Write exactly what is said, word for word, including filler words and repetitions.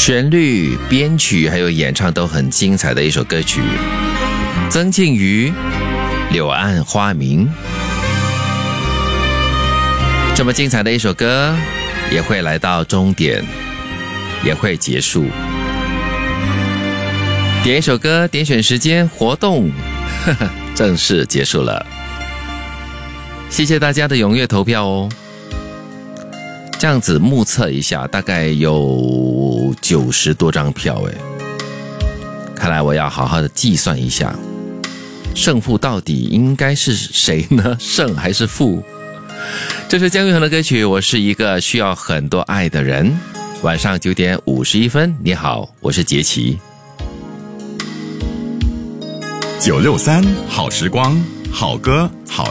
旋律、编曲还有演唱都很精彩的一首歌曲，曾静瑜《柳暗花明》。这么精彩的一首歌也会来到终点，也会结束。点一首歌，点选时间，活动呵呵正式结束了。谢谢大家的踊跃投票哦。这样子目测一下，大概有九十多张票诶。看来我要好好的计算一下，胜负到底应该是谁呢？胜还是负？这是姜育恒的歌曲《我是一个需要很多爱的人》。晚上九点五十一分，你好，我是杰奇。 九六三好时光，好歌好